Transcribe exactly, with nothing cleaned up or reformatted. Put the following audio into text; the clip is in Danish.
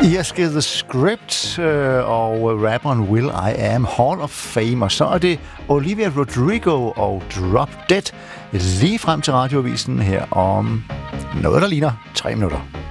I har skrevet The Script øh, og rapperen Will I Am, Hall of Fame, og så er det Olivia Rodrigo og Drop Dead lige frem til radioavisen her om noget, der ligner tre minutter.